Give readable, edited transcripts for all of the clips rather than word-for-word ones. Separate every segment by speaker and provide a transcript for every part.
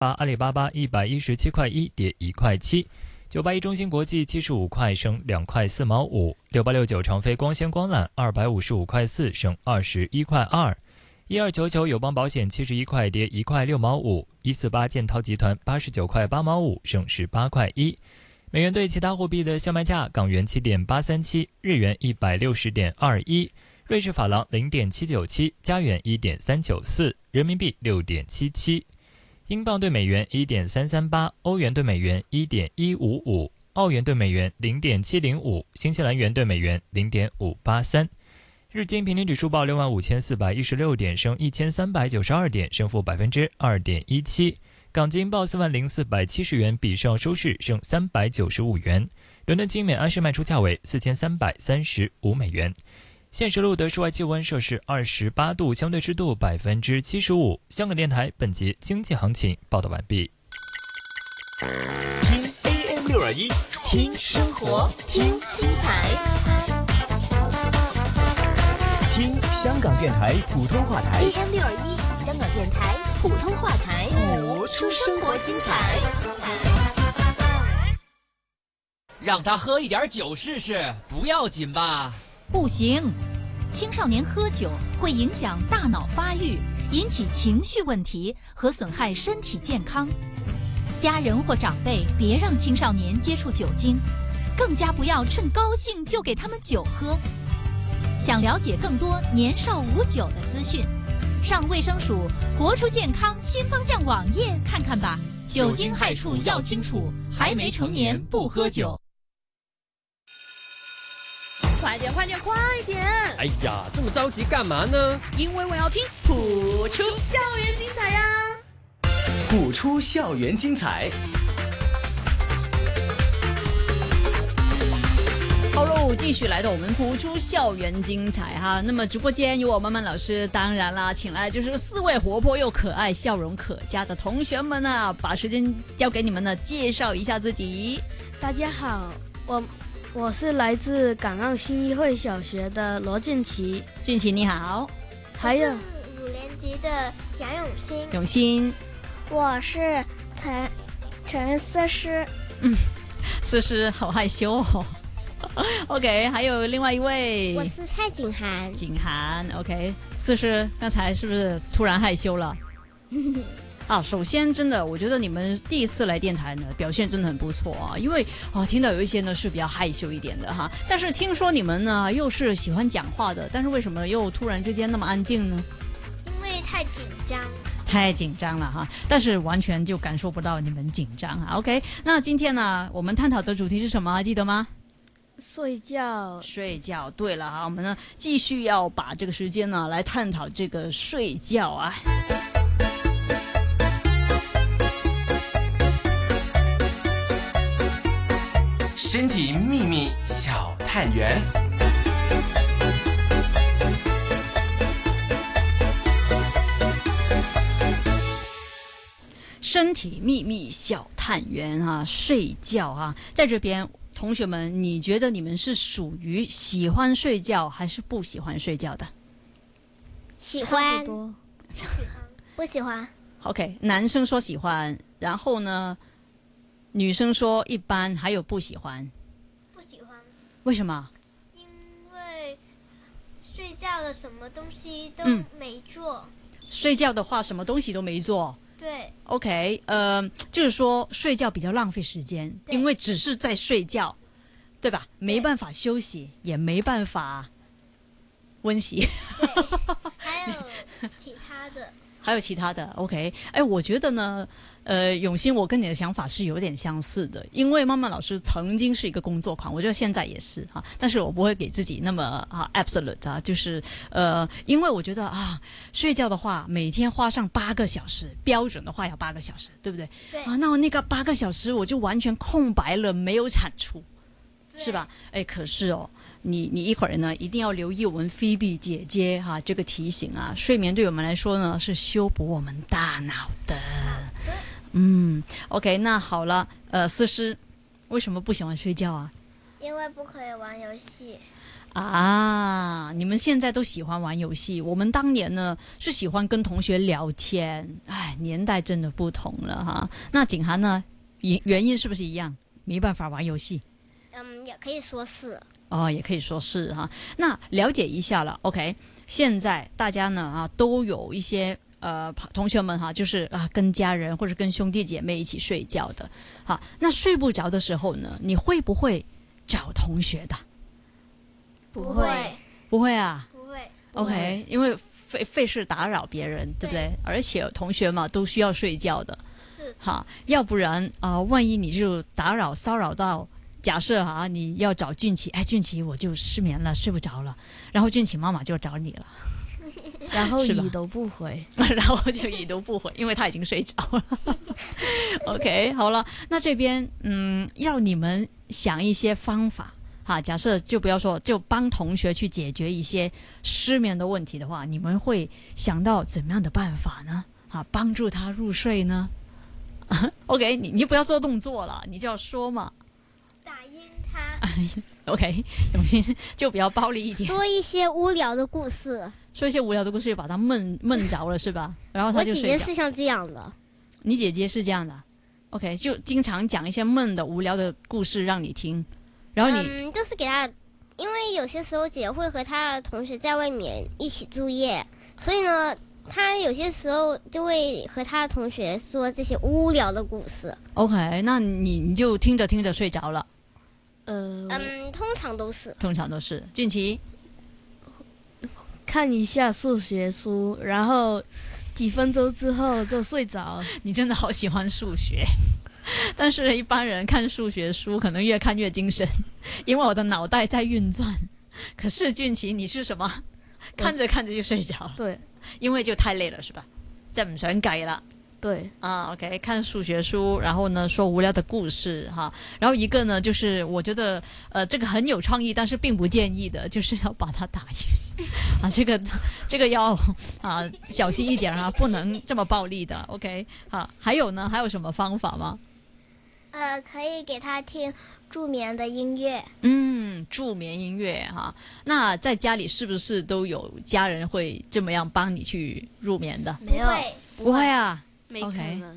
Speaker 1: 阿里巴巴117.1跌1块7。981中芯国际75块升2块4毛5。6869长飞光纤光缆255块4升21块2。1299友邦保险71块跌1块6毛5。148建滔集团89块8毛5升18块1。美元对其他货币的相卖价：港元7.837，日元160.21，瑞士法郎0.797，加元1.394，人民币6.77，英镑对美元1.338，欧元对美元1.155，澳元对美元0.705，新西兰元对美元0.583。日经平均指数报65,416点，升1392点，升幅2.17%。港金报40,470元，比上收市升395元。伦敦金每安士卖出价为4335美元。现时录得室外气温摄氏28度，相对湿度75%。香港电台本节经济行情报道完毕。
Speaker 2: 听 AM621，听生活，听精彩，听香港电台普通话台
Speaker 3: AM621，香港电台普通话台，
Speaker 2: 播出生活精彩。
Speaker 4: 让他喝一点酒试试，不要紧吧？
Speaker 5: 不行，青少年喝酒会影响大脑发育，引起情绪问题和损害身体健康。家人或长辈别让青少年接触酒精，更加不要趁高兴就给他们酒喝。想了解更多年少无酒的资讯，上卫生署活出健康新方向网页看看吧。酒精害处要清楚，还没成年不喝酒。
Speaker 6: 快点快点快点！
Speaker 7: 哎呀，这么着急干嘛呢？
Speaker 6: 因为我要听谱出校园精彩呀！
Speaker 2: 谱出校园精彩。
Speaker 8: 好喽，继续来到我们谱出校园精彩哈。那么直播间有我曼曼老师，当然啦，请来就是4位活泼又可爱、笑容可嘉的同学们呢，把时间交给你们呢，介绍一下自己。
Speaker 9: 大家好，我是来自港澳新一会小学的罗俊奇。
Speaker 8: 俊奇你好。
Speaker 9: 还有
Speaker 10: 5年级的杨永新。
Speaker 8: 永新。
Speaker 10: 我是陈思诗。
Speaker 8: 思诗好害羞哦。OK， 还有另外一位，
Speaker 10: 我是蔡景涵。
Speaker 8: 景涵 OK， 思诗刚才是不是突然害羞了？首先真的我觉得你们第一次来电台呢表现真的很不错啊，因为听到有一些呢是比较害羞一点的哈，但是听说你们呢又是喜欢讲话的，但是为什么又突然之间那么安静呢？
Speaker 10: 因为太紧张了
Speaker 8: 哈，但是完全就感受不到你们紧张啊。 OK， 那今天呢我们探讨的主题是什么记得吗？
Speaker 9: 睡觉。
Speaker 8: 对了哈，我们呢继续要把这个时间呢来探讨这个睡觉啊。
Speaker 11: 身体秘密小探员。
Speaker 8: 身体秘密小探员啊，睡觉啊，在这边同学们，你觉得你们是属于喜欢睡觉还是不喜欢睡觉的？
Speaker 10: 喜欢。
Speaker 3: 不喜欢。
Speaker 8: OK， 男生说喜欢，然后呢女生说一般，还有不喜欢。
Speaker 10: 不喜欢。
Speaker 8: 为什么？
Speaker 10: 因为睡觉的什么东西都没做。
Speaker 8: 睡觉的话什么东西都没做。
Speaker 10: 对。
Speaker 8: OK， 就是说睡觉比较浪费时间，因为只是在睡觉，对吧？没办法休息，也没办法温习。
Speaker 10: 对，还有其他的。
Speaker 8: 还有其他的 OK， 我觉得呢永新我跟你的想法是有点相似的，因为曼曼老师曾经是一个工作狂，我觉得现在也是哈，但是我不会给自己那么absolute 啊，就是因为我觉得睡觉的话每天花上8个小时，标准的话要8个小时，对不对？
Speaker 10: 对
Speaker 8: 那我那个8个小时我就完全空白了，没有产出，是吧？可是你一会儿呢一定要留意我们菲比姐姐这个提醒啊，睡眠对我们来说呢是修补我们大脑的。OK， 那好了，思诗为什么不喜欢睡觉啊？
Speaker 10: 因为不可以玩游戏。
Speaker 8: 啊，你们现在都喜欢玩游戏，我们当年呢是喜欢跟同学聊天。哎，年代真的不同了哈。那景涵呢，原因是不是一样？没办法玩游戏？
Speaker 10: 也可以说是。
Speaker 8: 哦，也可以说是哈。那了解一下了 ，OK。现在大家呢都有一些同学们哈，就是跟家人或者跟兄弟姐妹一起睡觉的。好，那睡不着的时候呢，你会不会找同学的？
Speaker 10: 不会。
Speaker 8: 不会啊？
Speaker 10: 不会。
Speaker 8: OK， 因为费事打扰别人，对不对？而且同学嘛都需要睡觉的。
Speaker 10: 是。
Speaker 8: 好，要不然万一你就骚扰到。假设你要找俊奇，哎，俊奇我就失眠了，睡不着了，然后俊奇妈妈就找你了，
Speaker 9: 然后已读不回，
Speaker 8: 然后就已读不回，因为他已经睡着了。OK， 好了，那这边要你们想一些方法哈。假设就不要说，就帮同学去解决一些失眠的问题的话，你们会想到怎么样的办法呢？帮助他入睡呢？OK， 你就不要做动作了，你就要说嘛。OK， 永新就比较暴力一点，
Speaker 10: 说一些无聊的故事，
Speaker 8: 就把他闷着了是吧？然后他就睡觉。
Speaker 10: 我姐姐是像这样的，
Speaker 8: 你姐姐是这样的 ，OK， 就经常讲一些闷的无聊的故事让你听，然后你
Speaker 10: 就是给她，因为有些时候姐会和她的同学在外面一起住夜，所以呢，她有些时候就会和她的同学说这些无聊的故事。
Speaker 8: OK， 那你就听着睡着了。
Speaker 10: 通常都是。俊奇
Speaker 9: 看一下数学书，然后几分钟之后就睡着。
Speaker 8: 你真的好喜欢数学，但是一般人看数学书可能越看越精神，因为我的脑袋在运转。可是俊奇你是什么？看着就睡着了。
Speaker 9: 对，
Speaker 8: 因为就太累了是吧？再唔想計啦。
Speaker 9: 对
Speaker 8: OK， 看数学书，然后呢说无聊的故事哈，然后一个呢就是我觉得这个很有创意，但是并不建议的，就是要把它打晕这个要小心一点不能这么暴力的 OK 还有呢，还有什么方法吗？
Speaker 3: 可以给他听助眠的音乐。
Speaker 8: 助眠音乐那在家里是不是都有家人会这么样帮你去入眠的？
Speaker 3: 没有，
Speaker 8: 不会啊。
Speaker 9: 没可能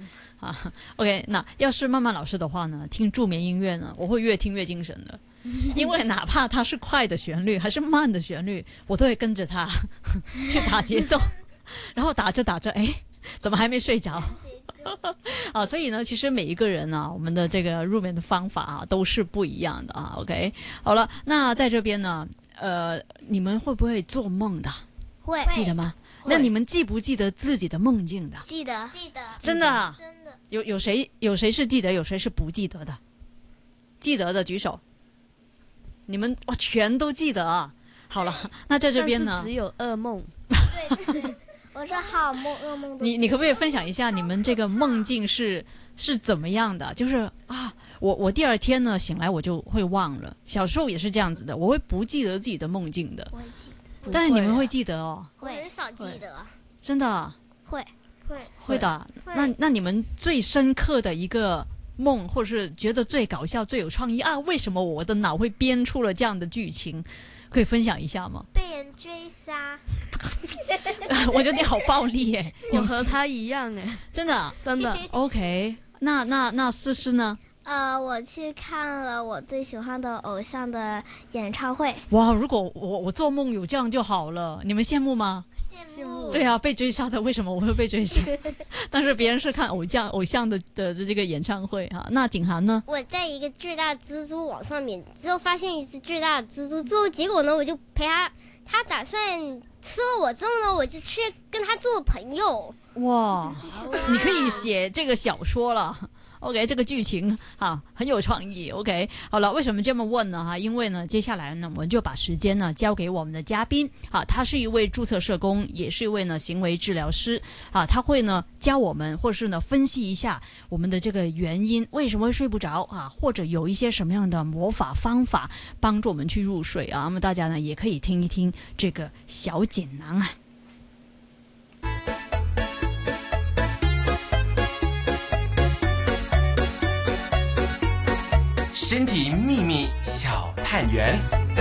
Speaker 8: OK， 那要是曼曼老师的话呢，听助眠音乐呢，我会越听越精神的，因为哪怕它是快的旋律还是慢的旋律，我都会跟着它去打节奏，然后打着哎，怎么还没睡着？所以呢，其实每一个人我们的这个入眠的方法都是不一样的OK， 好了，那在这边呢，你们会不会做梦的？
Speaker 3: 会，
Speaker 8: 记得吗？那你们记不记得自己的梦境的？
Speaker 3: 记得，
Speaker 8: 真的，
Speaker 3: 真的。
Speaker 8: 有谁是记得，有谁是不记得的？记得的举手。你们全都记得啊！好了，那在这边呢？
Speaker 9: 但是只有噩梦。
Speaker 3: 对，我说好梦，噩梦。
Speaker 8: 你可不可以分享一下你们这个梦境是怎么样的？就是我第二天呢醒来我就会忘了。小时候也是这样子的，我会不记得自己的梦境的。但是你们会记得哦？
Speaker 10: 我很少记得。
Speaker 8: 真的？会的。那你们最深刻的一个梦，或者是觉得最搞笑、最有创意为什么我的脑会编出了这样的剧情？可以分享一下吗？
Speaker 10: 被人追杀。
Speaker 8: 我觉得你好暴力耶！
Speaker 9: 我和他一样哎，
Speaker 8: 真的
Speaker 9: 真的。
Speaker 8: OK， 那思思呢？
Speaker 3: 我去看了我最喜欢的偶像的演唱会。
Speaker 8: 哇，如果我做梦有这样就好了，你们羡慕吗？
Speaker 10: 羡慕。
Speaker 8: 对啊，被追杀的，为什么我会被追杀？但是别人是看偶像的这个演唱会那景涵呢？
Speaker 10: 我在一个巨大的蜘蛛网上面，之后发现一只巨大的蜘蛛，之后结果呢，我就陪他打算吃了我之后呢，我就去跟他做朋友。
Speaker 8: 哇，你可以写这个小说了。OK， 这个剧情很有创意。OK， 好了，为什么这么问呢？因为呢，接下来呢，我们就把时间呢交给我们的嘉宾他是一位注册社工，也是一位呢行为治疗师他会呢教我们，或者是呢分析一下我们的这个原因，为什么会睡不着或者有一些什么样的魔法方法帮助我们去入睡那么大家呢也可以听一听这个小锦囊
Speaker 11: 身体秘密小探员。